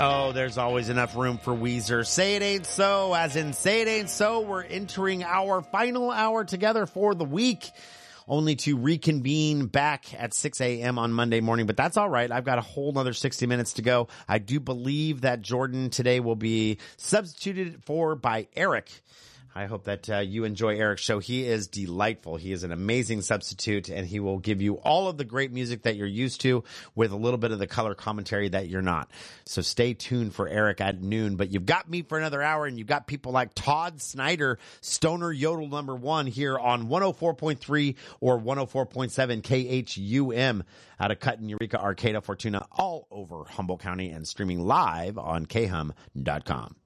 Oh, there's always enough room for Weezer. Say It Ain't So, as in Say It Ain't So. We're entering our final hour together for the week, only to reconvene back at 6 a.m. on Monday morning. But that's all right. I've got a whole nother 60 minutes to go. I do believe that Jordan today will be substituted for by Eric. I hope that you enjoy Eric's show. He is delightful. He is an amazing substitute, and he will give you all of the great music that you're used to with a little bit of the color commentary that you're not. So stay tuned for Eric at noon. But you've got me for another hour, and you've got people like Todd Snyder, Stoner Yodel #1 here on 104.3 or 104.7 KHUM out of Cutten, Eureka, Arcata, Fortuna, all over Humboldt County, and streaming live on khum.com.